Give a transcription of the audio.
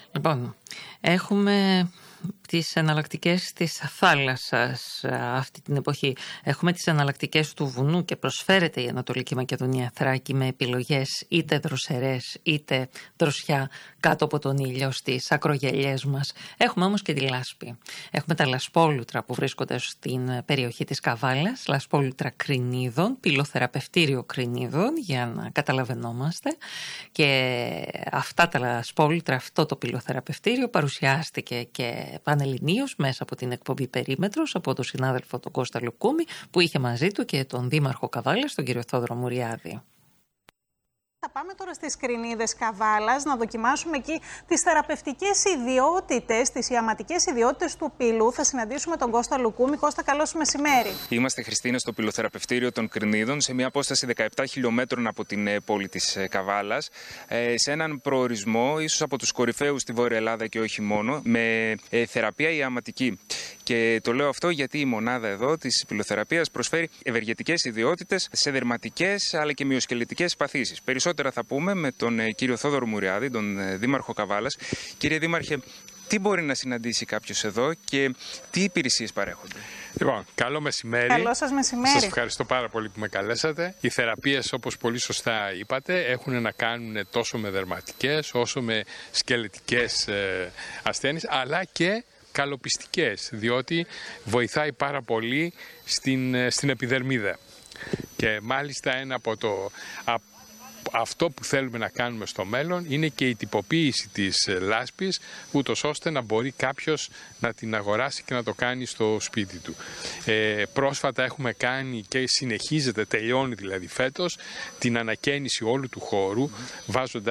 Λοιπόν, έχουμε τις εναλλακτικές της θάλασσας αυτή την εποχή. Έχουμε τις εναλλακτικές του βουνού και προσφέρεται η Ανατολική Μακεδονία Θράκη με επιλογές είτε δροσερές είτε δροσιά κάτω από τον ήλιο στις ακρογελιές μας. Έχουμε όμως και τη λάσπη. Έχουμε τα λασπόλουτρα που βρίσκονται στην περιοχή της Καβάλας, λασπόλουτρα κρινίδων, πυλοθεραπευτήριο κρινίδων για να καταλαβαίνόμαστε, και αυτά τα λασπόλουτρα, αυτό το πυλοθεραπευτήριο παρουσιάστηκε και πανελληνίως μέσα από την εκπομπή Περίμετρος από τον συνάδελφο τον Κώστα Λουκούμη, που είχε μαζί του και τον Δήμαρχο Καβάλας, τον κύριο Θόδωρο Μουριάδη. Θα πάμε τώρα στις Κρινίδες Καβάλας να δοκιμάσουμε εκεί τις θεραπευτικές ιδιότητες, τις ιαματικές ιδιότητες του πύλου. Θα συναντήσουμε τον Κώστα Λουκούμη. Κώστα, καλώς μεσημέρι. Είμαστε, Χριστίνα, στο πυλοθεραπευτήριο των Κρινίδων, σε μια απόσταση 17 χιλιόμετρων από την πόλη της Καβάλας, σε έναν προορισμό, ίσως από τους κορυφαίους στη Βόρεια Ελλάδα και όχι μόνο, με θεραπεία ιαματική. Και το λέω αυτό γιατί η μονάδα εδώ της πυλοθεραπείας προσφέρει ευεργετικές ιδιότητες σε δερματικές αλλά και μυοσκελετικές παθήσεις. Περισσότερα θα πούμε με τον κύριο Θόδωρο Μουριάδη, τον Δήμαρχο Καβάλας. Κύριε Δήμαρχε, τι μπορεί να συναντήσει κάποιος εδώ και τι υπηρεσίες παρέχονται? Λοιπόν, καλό μεσημέρι. Καλό σας μεσημέρι. Σας ευχαριστώ πάρα πολύ που με καλέσατε. Οι θεραπείες, όπως πολύ σωστά είπατε, έχουν να κάνουν τόσο με δερματικές όσο με σκελετικές ασθένειες, αλλά και καλοπιστικές, διότι βοηθάει πάρα πολύ στην επιδερμίδα. Και μάλιστα ένα από αυτό που θέλουμε να κάνουμε στο μέλλον είναι και η τυποποίηση της λάσπης, ούτως ώστε να μπορεί κάποιος να την αγοράσει και να το κάνει στο σπίτι του. Πρόσφατα έχουμε κάνει και συνεχίζεται, τελειώνει δηλαδή φέτος, την ανακαίνιση όλου του χώρου, βάζοντας